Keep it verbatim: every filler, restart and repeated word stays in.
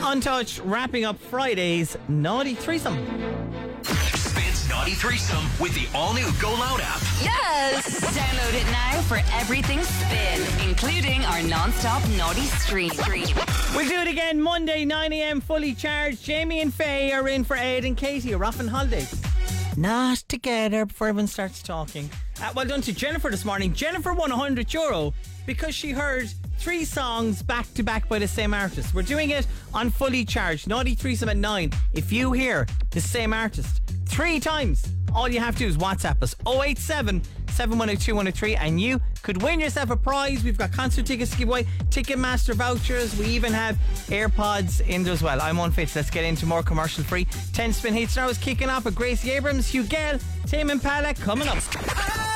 Untouched, wrapping up Friday's Naughty Threesome. Spins Naughty Threesome with the all-new Go Loud app. Yes! Download it now for everything Spin, including our non-stop Naughty stream. We'll do it again Monday, nine a.m, fully charged. Jamie and Faye are in for Ed and Katie. Are off on holidays. Not together before everyone starts talking. Uh, well done to Jennifer this morning. Jennifer won one hundred euro because she heard three songs back to back by the same artist. We're doing it on Fully Charged. Naughty Threesome at nine. If you hear the same artist three times, all you have to do is WhatsApp us oh eight seven, seven one oh two, one oh three and you could win yourself a prize. We've got concert tickets to give away, Ticketmaster vouchers. We even have AirPods in there as well. I'm on Fitz. Let's get into more commercial free ten spin hits. Now is kicking off with Gracie Abrams, Hugh Gale, Tame Impala coming up.